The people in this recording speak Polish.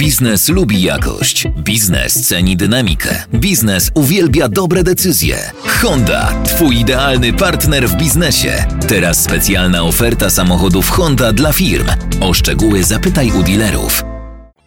Biznes lubi jakość. Biznes ceni dynamikę. Biznes uwielbia dobre decyzje. Honda, twój idealny partner w biznesie. Teraz specjalna oferta samochodów Honda dla firm. O szczegóły zapytaj u dealerów.